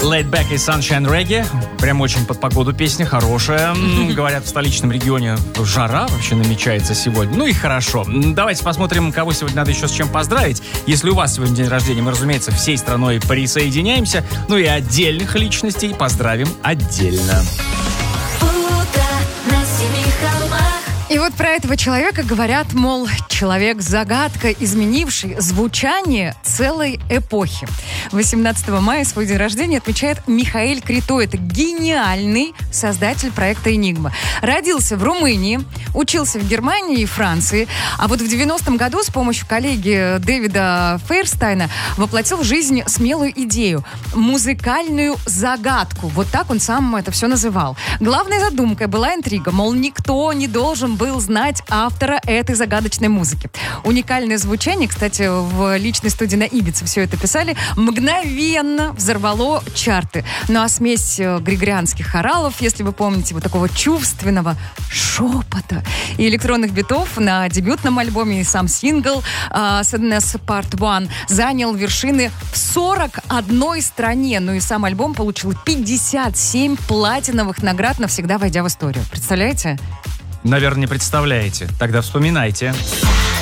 Laid Back и Sunshine Reggae. Прям очень под погоду песня, хорошая. Говорят, в столичном регионе жара вообще намечается сегодня. Ну и хорошо. Давайте посмотрим, кого сегодня надо еще с чем поздравить. Если у вас сегодня день рождения, мы, разумеется, всей страной присоединяемся. Ну и отдельных личностей поздравим отдельно. И вот про этого человека говорят, мол, человек-загадка, изменивший звучание целой эпохи. 18 мая свой день рождения отмечает Михаил Крито. Это гениальный создатель проекта «Энигма». Родился в Румынии, учился в Германии и Франции, а вот в 90-м году с помощью коллеги Дэвида Фейерстайна воплотил в жизнь смелую идею – музыкальную загадку. Вот так он сам это все называл. Главной задумкой была интрига, мол, никто не должен был знать автора этой загадочной музыки. Уникальное звучание, кстати, в личной студии на Ибице все это писали, мгновенно взорвало чарты. Ну а смесь григорианских хоралов, если вы помните, вот такого чувственного шепота и электронных битов на дебютном альбоме и сам сингл Sadness Part 1 занял вершины в 41 стране. Ну и сам альбом получил 57 платиновых наград, навсегда войдя в историю. Представляете? Наверное, не представляете. Тогда вспоминайте.